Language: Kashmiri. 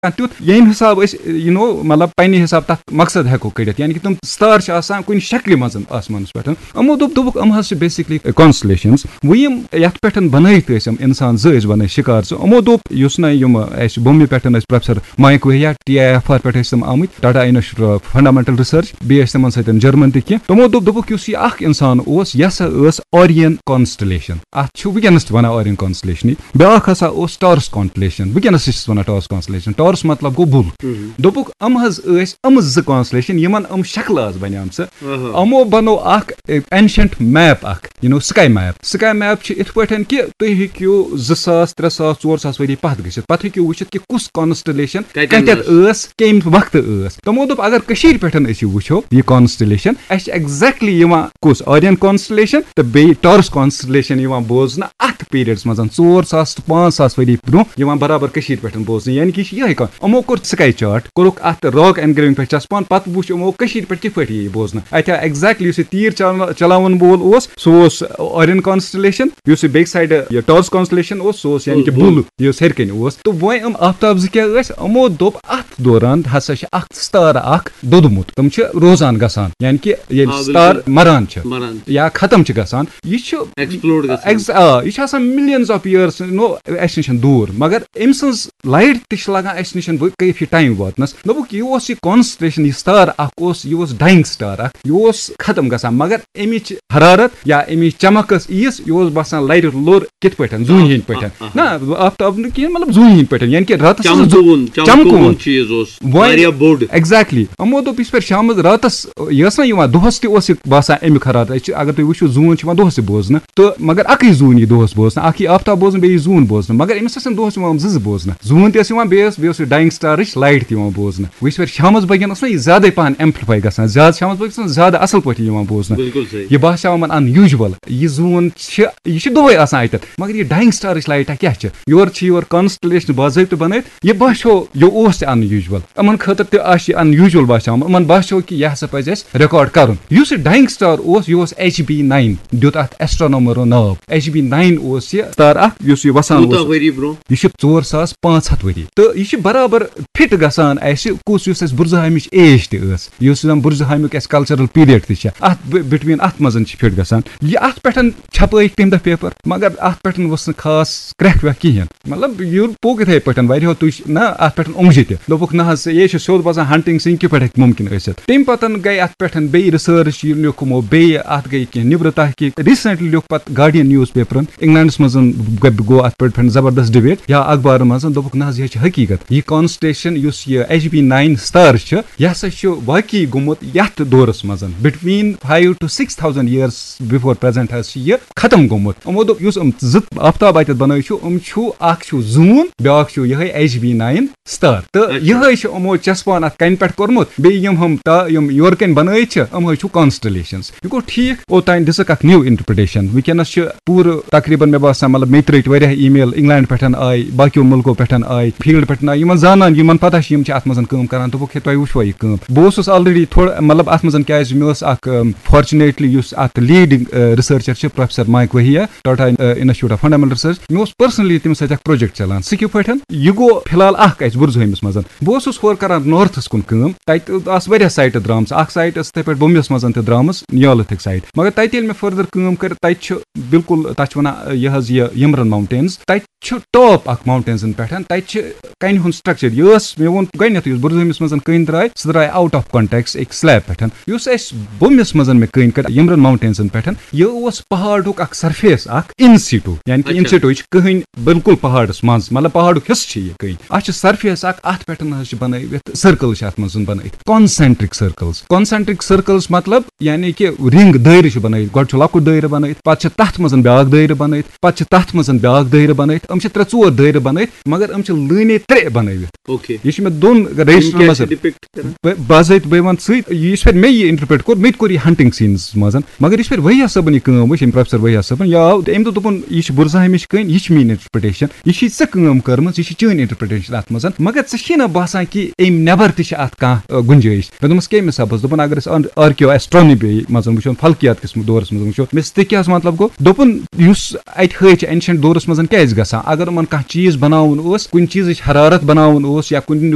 तुत येम हिसाब मतलब पन्ने हिसाब तथ मकसद हेको कड़ित यानी कि तुम स्टार कुन शक्ल मज आसमानस पे यमो दोप बेसिकली कॉन्स्टलेशंस वो यथ पे बनत इंसान जज बन शिकार यमो दोप भूमि पे प्रोफेसर माइक वहिया TIFR पे आम Tata institute of fundamental research बे तम सतन जर्मन तमो दोप इंसान यह ऑरियन कॉन्स्टलेशन अत वनस वन ऑरियन कॉन्स्टलेशन ब्या हसा taurus constellation वनस one taurus constellation taurus मतलब गो बुल दोपुक ज कॉन्स्टलेशन यमन शक्ल बनियाम अमो बनो एंशंट मैप स्काई मैप इत पे कि तुम हेक्यू 2000 3000 4000 वरी पत गसित पत हेक्यू वुचित कि कुस कॉन्स्टलेशन कतत कम वक्त तमो दोप अगर कशीर पे वुचो यह कॉन्स्टलेशन एग्जैक्टली कुस ऑरियन कॉन्स्टलेशन तो बे टॉरस कॉन्स्टलेशन बोजन अत पीरियड्स मज 4000 to 5000 वरी ब्रो बराबर कशीर पे बोजन यानी कि यह अमो कोर स्काई चार्ट कोरुक अत रॉक एनग्रेविंग पे चस्पान पत वुच अमो कशीर पे कित पे बोजन अत एग्जैक्टली तीर चलावन बोल सो ऑरियन कॉन्स्टलेशन बे साइड टॉरस कॉन्स्टलेशन सो यानी कि बुल हरकन तो वो आफ्ताब क्या अमो दोप अत दौरान हसा स्टार दोदमुत तम रोजान गसान यानी कि स्टार मरान या खत्म गसान यह मिलियंस ऑफ ईयर्स अस नश दूर मगर अम सज लाइट तगान अस नश कैफी टाइम वातनस दोपुक यह कॉन्स्टलेशन यह स्टार यह डाइंग स्टार यह खत्म गसान मगर अमिच हरारत या अमिच चमक ईस यह बसान लाइट लोर कित पे जून हंद पे ना आफ्ताब मतलब जून हंद पे यानी कि रात चमकून एग्जैक्टली अमो दोप पे शाम रातस यह दोहस तह बसान अमिक हरारत अगर तुम वो जून दोहस बोजन तो मगर अक जून यह दोहस बोजन अख आफ्ताब बोजन बे जून बोजन मगर अमिस दोहस ज बोजन जून बे डाइंग स्टार लाइट बोजन वो पे शाम बगन यह ज्यादा पहन एम्पलीफाई गसान ज्यादा शाम बगन ज्यादा असल पे बोजन यह बसा अनयूजुअल यह जून यह दोवे अत मगर यह डाइंग स्टार लाइटा क्या योर कॉन्स्टलेशन बाज़ाब्त बन यह बसो यह अनयूजुअल अमन खतर तह अनयूजुअल बसा अमन बसो कि यह पे रिकॉर्ड कर डाइंग स्टार यह HB9 दुत अत एस्ट्रोनॉमरो नाव HB9 यह स्टार वसान यह 4500 वरी तो यह बराबर फिट गसान कुस बुरजहामिच एज तस बुरजहामिक कल्चरल पीरियड तथ बिटवीन अत मज फिट गसान यह अत पे छपे तम दह पेपर मगर अत पे वस खास क्रैक वैक कहें मतलब यह पोक इथे पे वो तुझ ना अत पे उमजि दोपुक ना यह सोद बसान हंटिंग सिंह पे मुमकिन तम पे गई अत पे बे रिसर्च लिखमो बे अत गई कह निब्र तहकीक रिसेंटली लिख पे गार्डियन न्यूज पेपर इंग्लैंडस मज गो अत पे जबरदस्त डिबेट या अखबार मज दोपुक ना यह हकीकत यह कॉन्स्टेशन HB9 स्टार यह वाकई गोमुत यथ दौरस मज between 5 to 6,000 years before present यह खत्म गोमुत यमो दोप आफ्ताब अत बन जून ब्या यह HB9 स्टार तो यह यमो चस्पान अत कन पे कोर्मुत बेम योरकन बन कॉन्स्टलेशंस यह गो ठीक ओतान दिसक न्यू इंटरप्रिटेशन वनस पूर तकरीबन मे बसान मतलब मे त्रट वारिया ईमेल इंग्लैंड पे आय बाकी मुल्कों पे आय फील्ड पे आय यमन जानान यमन पता अत मज कर दोपुक तुम वो यह बहुत ऑलरेडी थोड़ा मतलब अत मज क्या मे फॉर्चुनेटली अत leading researcher professor mic वहिया Tata institute of fundamental research may personally तम सत प्रोजेक्ट चलान सह पे यह गो फिलहाल बुरजहमिस मज बहुत होर कर नॉर्थस कुन तत साइट द्राम साइट तथ पे बुम्बस मज द्राम नियालत साइट मगर तत मे फर्दर कर तत बिल्कुल तथ वन यह यमरन माउंटेन्स तत टॉप माउंटेन्सन पे तत कन हूं स्ट्रक्चर यह मे वो गथ बुरजहमिस मज कन द्राय सह द्राय आउट ऑफ कॉन्टेक्स्ट एक स्लैब पे बुम्बस मज मे कन कर यमरन माउंटेन्सन पे यह पहाड़ुक सरफेस इन सीटू यानी कि इन सीटू कहन बिल्कुल पहाड़स मज मतलब पहाड़ुक हिस्स यह कन अत सरफेस अत पे बन सर्कल अत मज बन कॉन्सेंट्रिक सर्कल्स मतलब यानी कि रिंग दायरे बन गो लकुट दायरे बन पे तथ मज ब्या दायरे बन पे तथ मज ब्या दायरे बन त्रे 4 दायरे बन मगर लने 3 बन यह मे दोन रजिस्टर बाज़ाब्त बे वन पे मे यह इंटरप्रेट कोर मे कोर यह हंटिंग सीन्स मज मगर इस पे वहिया सबन यह प्रोफेसर वहिया सबन यह आव अम दोपन यह बुरजहामिच कन यह मीन इंटरप्रिटेशन यह कर यह चन इंटरप्रिटेशन अत मज मगर ऐ बसान कि अम नेबर तत कह गुंजाइश मे दोपस कम सबस दोपन अगर आर्कियो एस्ट्रोनॉमी मज वो फल्कियात किस दौरस मज वो मे क्या मतलब गो दोपन अत हच एंशंट दौरस मज क्या गसान अगर उन कह चीज बनावन कुन चीज हरारत बनावन या कुन